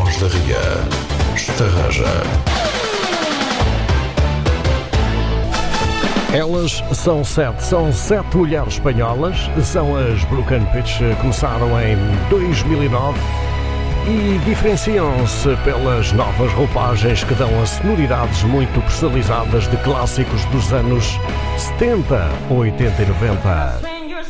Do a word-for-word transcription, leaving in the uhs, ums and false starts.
Voz da Ria. Estarraja. Elas são sete, são sete mulheres espanholas, são as Blue Cannabis, começaram em dois mil e nove e diferenciam-se pelas novas roupagens que dão a sonoridades muito personalizadas de clássicos dos anos setenta, oitenta e noventa.